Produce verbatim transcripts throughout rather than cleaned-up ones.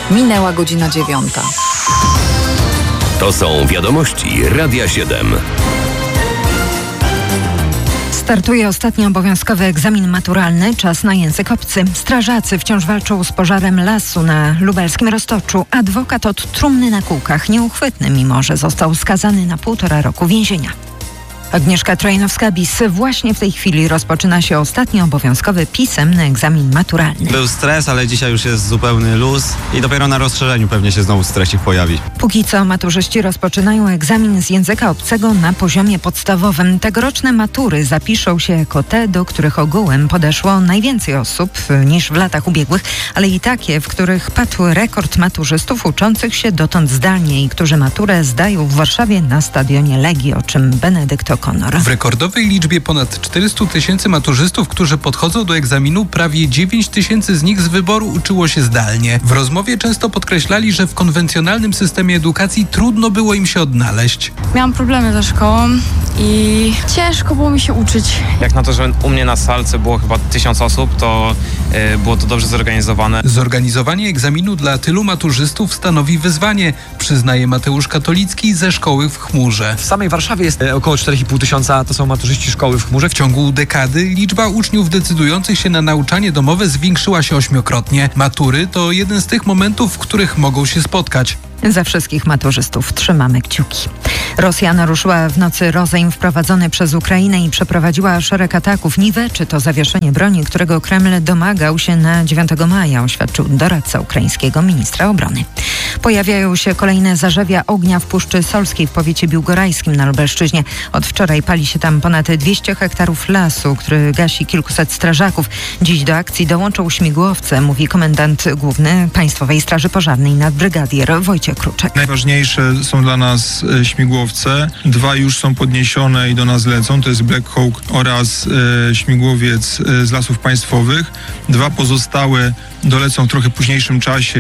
Minęła godzina dziewiąta. To są wiadomości Radia siedem. Startuje ostatni obowiązkowy egzamin maturalny. Czas na język obcy. Strażacy wciąż walczą z pożarem lasu na lubelskim Roztoczu. Adwokat od trumny na kółkach nieuchwytny, mimo że został skazany na półtora roku więzienia. Agnieszka Trojanowska-Bis. Właśnie w tej chwili rozpoczyna się ostatni obowiązkowy pisemny egzamin maturalny. Był stres, ale dzisiaj już jest zupełny luz i dopiero na rozszerzeniu pewnie się znowu stresik pojawi. Póki co maturzyści rozpoczynają egzamin z języka obcego na poziomie podstawowym. Tegoroczne matury zapiszą się jako te, do których ogółem podeszło najwięcej osób niż w latach ubiegłych, ale i takie, w których padł rekord maturzystów uczących się dotąd zdalnie i którzy maturę zdają w Warszawie na stadionie Legii, o czym Benedykt O'Connor. W rekordowej liczbie ponad czterysta tysięcy maturzystów, którzy podchodzą do egzaminu, prawie dziewięć tysięcy z nich z wyboru uczyło się zdalnie. W rozmowie często podkreślali, że w konwencjonalnym systemie edukacji trudno było im się odnaleźć. Miałam problemy ze szkołą i ciężko było mi się uczyć. Jak na to, że u mnie na salce było chyba tysiąc osób, to yy, było to dobrze zorganizowane. Zorganizowanie egzaminu dla tylu maturzystów stanowi wyzwanie, przyznaje Mateusz Katolicki ze szkoły w Chmurze. W samej Warszawie jest około cztery i pół tysiąca, to są maturzyści szkoły w Chmurze. W ciągu dekady liczba uczniów decydujących się na nauczanie domowe zwiększyła się ośmiokrotnie. Matury to jeden z tych momentów, w których mogą się spotkać. Za wszystkich maturzystów trzymamy kciuki. Rosja naruszyła w nocy rozejm wprowadzony przez Ukrainę i przeprowadziła szereg ataków. Niweczy to zawieszenie broni, którego Kreml domagał się na dziewiątego maja, oświadczył doradca ukraińskiego ministra obrony. Pojawiają się kolejne zarzewia ognia w Puszczy Solskiej w powiecie biłgorajskim na Lubelszczyźnie. Od wczoraj pali się tam ponad dwieście hektarów lasu, który gasi kilkuset strażaków. Dziś do akcji dołączą śmigłowce, mówi komendant główny Państwowej Straży Pożarnej nadbrygadier Wojciech Kruczek. Najważniejsze są dla nas e, śmigłowce. Dwa już są podniesione i do nas lecą. To jest Black Hawk oraz e, śmigłowiec e, z Lasów Państwowych. Dwa pozostałe dolecą w trochę późniejszym czasie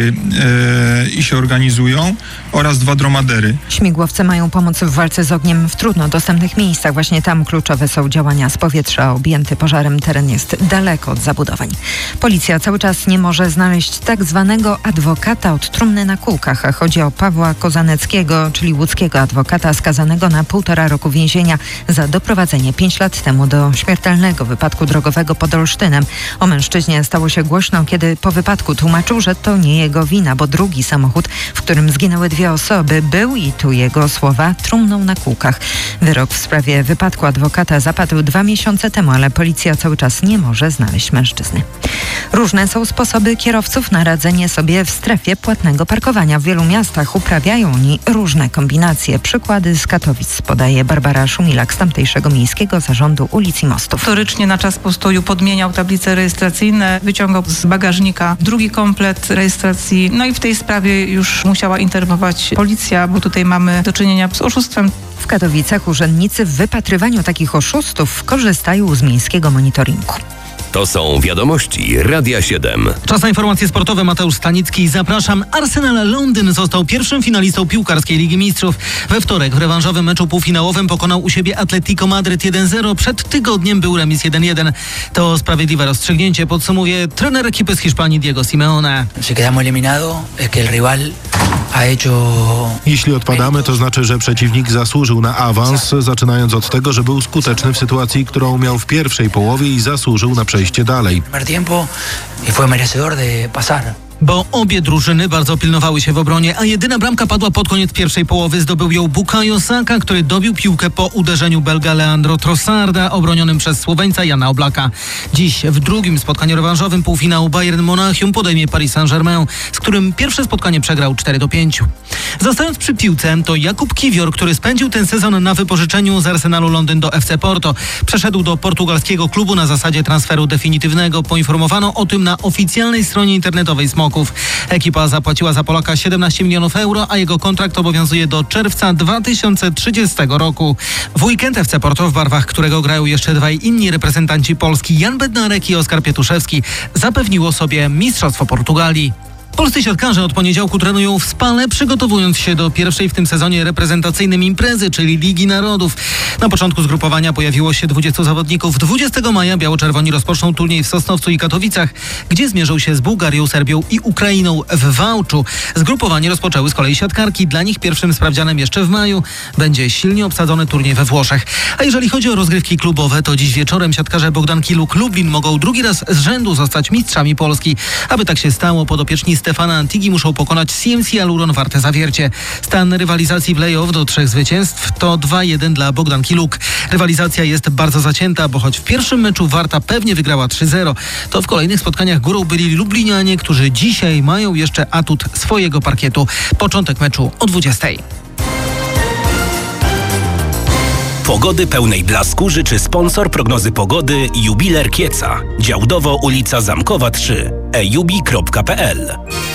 e, i się organizują, oraz dwa dromadery. Śmigłowce mają pomóc w walce z ogniem w trudno dostępnych miejscach. Właśnie tam kluczowe są działania z powietrza. Objęty pożarem teren jest daleko od zabudowań. Policja cały czas nie może znaleźć tak zwanego adwokata od trumny na kółkach, a chodzi o Pawła Kozaneckiego, czyli łódzkiego adwokata skazanego na półtora roku więzienia za doprowadzenie pięć lat temu do śmiertelnego wypadku drogowego pod Olsztynem. O mężczyźnie stało się głośno, kiedy po wypadku tłumaczył, że to nie jego wina, bo drugi samochód, w którym zginęły dwie osoby, był, i tu jego słowa, trumną na kółkach. Wyrok w sprawie wypadku adwokata zapadł dwa miesiące temu, ale policja cały czas nie może znaleźć mężczyzny. Różne są sposoby kierowców na radzenie sobie w strefie płatnego parkowania. W wielu miastach uprawiają oni różne kombinacje. Przykłady z Katowic podaje Barbara Szumilak z tamtejszego Miejskiego Zarządu Ulic i Mostów. Notorycznie na czas postoju podmieniał tablice rejestracyjne, wyciągał z bagażnika drugi komplet rejestracji. No i w tej sprawie już musiała interweniować policja, bo tutaj mamy do czynienia z oszustwem. W Katowicach urzędnicy w wypatrywaniu takich oszustów korzystają z miejskiego monitoringu. To są wiadomości Radia siedem. Czas na informacje sportowe. Mateusz Stanicki. Zapraszam. Arsenal Londyn został pierwszym finalistą piłkarskiej Ligi Mistrzów. We wtorek w rewanżowym meczu półfinałowym pokonał u siebie Atletico Madryt jeden zero. Przed tygodniem był remis jeden jeden. To sprawiedliwe rozstrzygnięcie, podsumuje trener ekipy z Hiszpanii Diego Simeone. Jeśli odpadamy, to znaczy, że przeciwnik zasłużył na awans, zaczynając od tego, że był skuteczny w sytuacji, którą miał w pierwszej połowie i zasłużył na przejście dalej. Bo obie drużyny bardzo pilnowały się w obronie, a jedyna bramka padła pod koniec pierwszej połowy. Zdobył ją Bukayo Saka, który dobił piłkę po uderzeniu Belga Leandro Trossarda, obronionym przez Słoweńca Jana Oblaka. Dziś w drugim spotkaniu rewanżowym półfinału Bayern Monachium podejmie Paris Saint-Germain, z którym pierwsze spotkanie przegrał cztery do pięciu. Zostając przy piłce, to Jakub Kiwior, który spędził ten sezon na wypożyczeniu z Arsenalu Londyn do F C Porto, przeszedł do portugalskiego klubu na zasadzie transferu definitywnego. Poinformowano o tym na oficjalnej stronie internetowej Smoków. Ekipa zapłaciła za Polaka siedemnaście milionów euro, a jego kontrakt obowiązuje do czerwca dwa tysiące trzydziestego roku. W weekend F C Porto, w barwach którego grają jeszcze dwaj inni reprezentanci Polski, Jan Bednarek i Oskar Pietuszewski, zapewniło sobie mistrzostwo Portugalii. Polscy siatkarze od poniedziałku trenują w Spale, przygotowując się do pierwszej w tym sezonie reprezentacyjnym imprezy, czyli Ligi Narodów. Na początku zgrupowania pojawiło się dwudziestu zawodników. dwudziestego maja biało-czerwoni rozpoczną turniej w Sosnowcu i Katowicach, gdzie zmierzą się z Bułgarią, Serbią i Ukrainą w Wałczu. Zgrupowanie rozpoczęły z kolei siatkarki. Dla nich pierwszym sprawdzianem jeszcze w maju będzie silnie obsadzony turniej we Włoszech. A jeżeli chodzi o rozgrywki klubowe, to dziś wieczorem siatkarze Bogdanki Luk Lublin mogą drugi raz z rzędu zostać mistrzami Polski. Aby tak się stało, podopieczni Stefana Antigi muszą pokonać C M C Aluron Warte Zawiercie. Stan rywalizacji play-off do trzech zwycięstw to dwa jeden dla Bogdanki Luk. Rywalizacja jest bardzo zacięta, bo choć w pierwszym meczu Warta pewnie wygrała trzy zero, to w kolejnych spotkaniach górą byli Lublinianie, którzy dzisiaj mają jeszcze atut swojego parkietu. Początek meczu o dwudziestej. Pogody pełnej blasku życzy sponsor prognozy pogody Jubiler Kieca. Działdowo ulica Zamkowa trzy. e jubi kropka p l.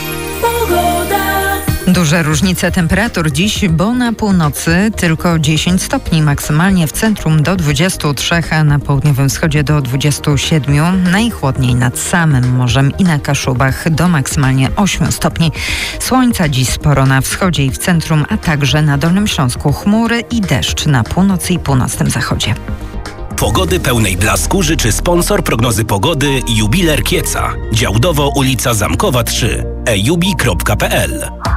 Duże różnice temperatur dziś, bo na północy tylko dziesięć stopni, maksymalnie w centrum do dwudziestu trzech, a na południowym wschodzie do dwudziestu siedmiu. Najchłodniej nad samym morzem i na Kaszubach do maksymalnie ośmiu stopni. Słońca dziś sporo na wschodzie i w centrum, a także na Dolnym Śląsku chmury i deszcz na północy i północnym zachodzie. Pogody pełnej blasku życzy sponsor prognozy pogody Jubiler Kieca. Działdowo ulica Zamkowa trzy. e jubi kropka p l.